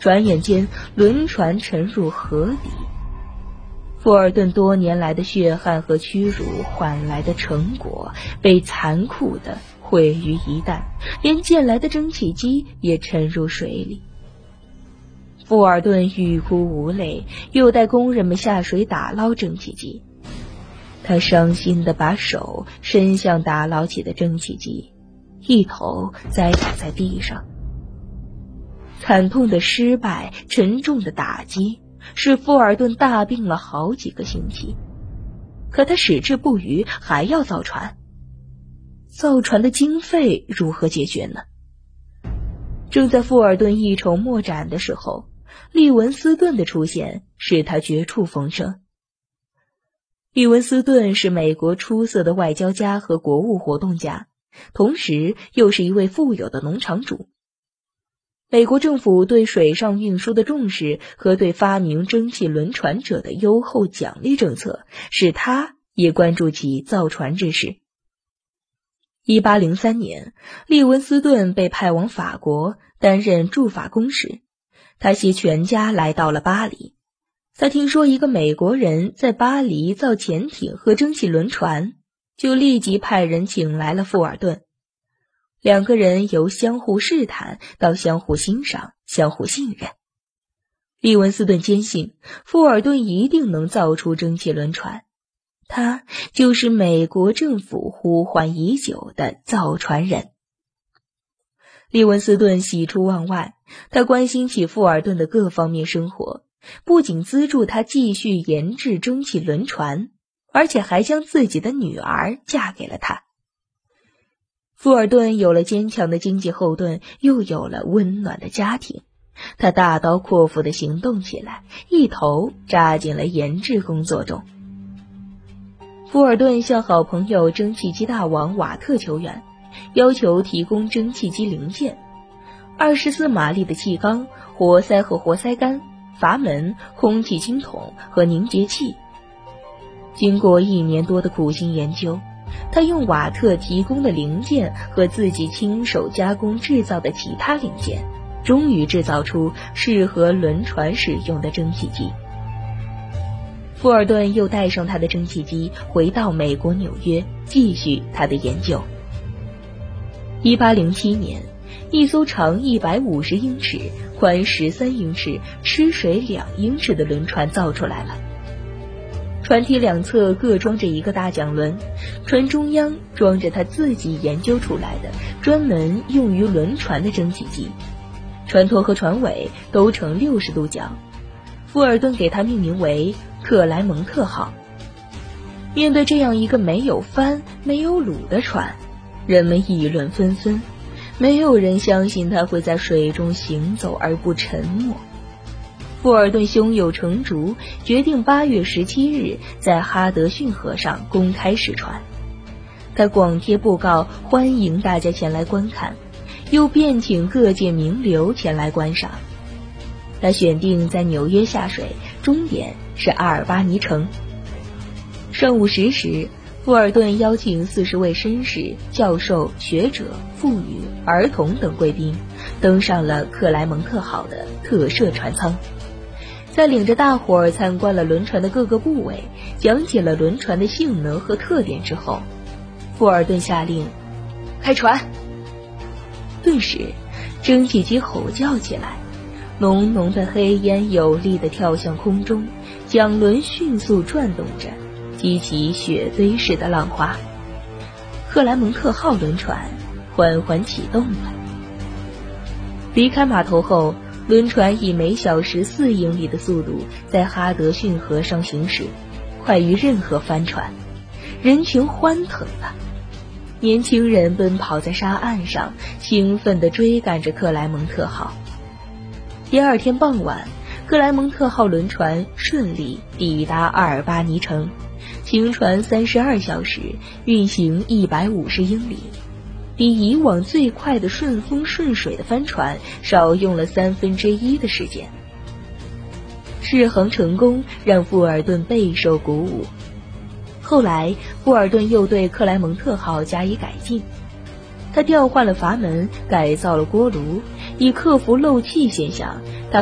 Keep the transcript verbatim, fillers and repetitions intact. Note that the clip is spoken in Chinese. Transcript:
转眼间轮船沉入河底。富尔顿多年来的血汗和屈辱换来的成果被残酷地毁于一旦，连借来的蒸汽机也沉入水里。富尔顿欲哭无泪，又带工人们下水打捞蒸汽机。他伤心地把手伸向打捞起的蒸汽机，一头栽倒在地上。惨痛的失败，沉重的打击，使富尔顿大病了好几个星期。可他矢志不渝，还要造船。造船的经费如何解决呢？正在富尔顿一筹莫展的时候，利文斯顿的出现使他绝处逢生。利文斯顿是美国出色的外交家和国务活动家，同时又是一位富有的农场主。美国政府对水上运输的重视和对发明蒸汽轮船者的优厚奖励政策，使他也关注起造船之事。一八零三年，利文斯顿被派往法国担任驻法公使，他携全家来到了巴黎。他听说一个美国人在巴黎造潜艇和蒸汽轮船，就立即派人请来了富尔顿。两个人由相互试探到相互欣赏、相互信任。利文斯顿坚信富尔顿一定能造出蒸汽轮船，他就是美国政府呼唤已久的造船人。利文斯顿喜出望外，他关心起富尔顿的各方面生活，不仅资助他继续研制蒸汽轮船，而且还将自己的女儿嫁给了他。富尔顿有了坚强的经济后盾，又有了温暖的家庭，他大刀阔斧地行动起来，一头扎进了研制工作中。富尔顿向好朋友蒸汽机大王瓦特求援，要求提供蒸汽机零件：二十四马力的气缸、活塞和活塞杆、阀门、空气清筒和凝结器。经过一年多的苦心研究，他用瓦特提供的零件和自己亲手加工制造的其他零件，终于制造出适合轮船使用的蒸汽机。富尔顿又带上他的蒸汽机回到美国纽约，继续他的研究。一八零七年，一艘长一百五十英尺、宽十三英尺、吃水两英尺的轮船造出来了。船体两侧各装着一个大桨轮，船中央装着他自己研究出来的专门用于轮船的蒸汽机，船头和船尾都呈六十度角。富尔顿给它命名为克莱蒙特号。面对这样一个没有帆、没有橹的船，人们议论纷纷，没有人相信它会在水中行走而不沉没。富尔顿胸有成竹，决定八月十七日在哈德逊河上公开试船。他广贴布告，欢迎大家前来观看，又便请各界名流前来观赏。他选定在纽约下水，终点是阿尔巴尼城。上午十时，富尔顿邀请四十位绅士、教授、学者、妇女、儿童等贵宾登上了克莱蒙特号的特设船舱。在领着大伙儿参观了轮船的各个部位，讲解了轮船的性能和特点之后，富尔顿下令开船。顿时蒸汽机吼叫起来，浓浓的黑烟有力地跳向空中，桨轮迅速转动着，激起雪堆似的浪花。克莱蒙特号轮船缓缓启动了。离开码头后，轮船以每小时四英里的速度在哈德逊河上行驶，快于任何帆船。人群欢腾了，年轻人奔跑在沙岸上，兴奋地追赶着克莱蒙特号。第二天傍晚，克莱蒙特号轮船顺利抵达阿尔巴尼城，行船三十二小时，运行一百五十英里，比以往最快的顺风顺水的帆船少用了三分之一的时间。试航成功让富尔顿备受鼓舞。后来富尔顿又对克莱蒙特号加以改进，他调换了阀门，改造了锅炉，以克服漏气现象。他